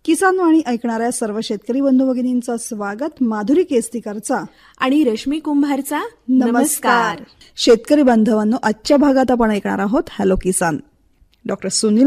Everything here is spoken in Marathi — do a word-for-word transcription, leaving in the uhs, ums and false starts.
किसान वाणी ऐकणाऱ्या सर्व शेतकरी बंधू भगिनींचं स्वागत. माधुरी केस्तीकरचा आणि रश्मी कुंभारचा नमस्कार. शेतकरी बांधवांनो, आजच्या भागात आपण ऐकणार आहोत हॅलो किसान. डॉक्टर सुनील